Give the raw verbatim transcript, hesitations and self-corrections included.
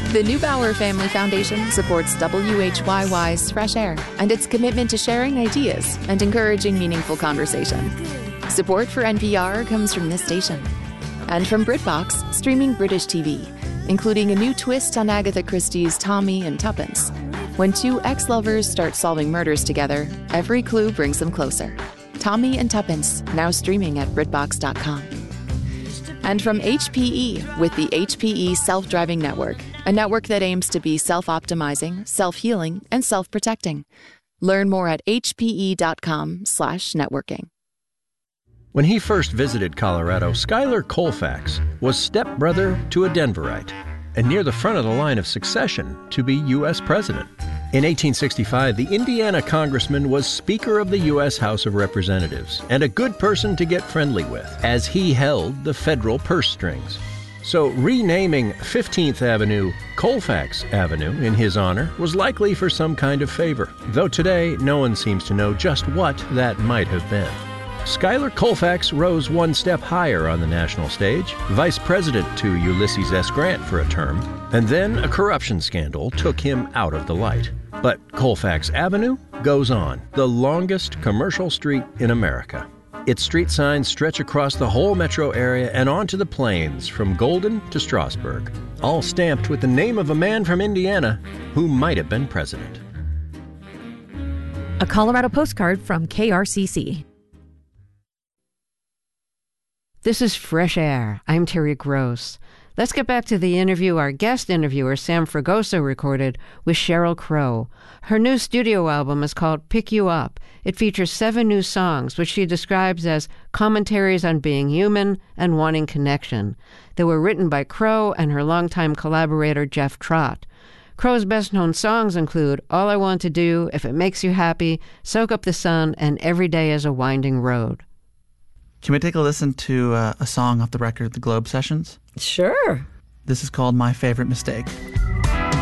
The Neubauer Family Foundation supports W H Y Y's Fresh Air and its commitment to sharing ideas and encouraging meaningful conversation. Support for N P R comes from this station and from BritBox, streaming British T V, including a new twist on Agatha Christie's Tommy and Tuppence. When two ex-lovers start solving murders together, every clue brings them closer. Tommy and Tuppence, now streaming at BritBox dot com. And from H P E with the H P E Self-Driving Network, a network that aims to be self-optimizing, self-healing, and self-protecting. Learn more at H P E dot com slash networking. When he first visited Colorado, Schuyler Colfax was stepbrother to a Denverite and near the front of the line of succession to be U S president. In eighteen sixty-five, the Indiana congressman was Speaker of the U S House of Representatives and a good person to get friendly with, as he held the federal purse strings. So renaming fifteenth Avenue Colfax Avenue in his honor was likely for some kind of favor, though today no one seems to know just what that might have been. Schuyler Colfax rose one step higher on the national stage, vice president to Ulysses S. Grant for a term, and then a corruption scandal took him out of the light. But Colfax Avenue goes on, the longest commercial street in America. Its street signs stretch across the whole metro area and onto the plains from Golden to Strasburg, all stamped with the name of a man from Indiana who might have been president. A Colorado postcard from K R C C. This is Fresh Air. I'm Terry Gross. Let's get back to the interview our guest interviewer, Sam Fragoso, recorded with Sheryl Crow. Her new studio album is called Pick You Up. It features seven new songs, which she describes as commentaries on being human and wanting connection. They were written by Crow and her longtime collaborator, Jeff Trott. Crow's best-known songs include All I Want to Do, If It Makes You Happy, Soak Up the Sun, and Every Day is a Winding Road. Can we take a listen to uh, a song off the record, The Globe Sessions? Sure. This is called My Favorite Mistake.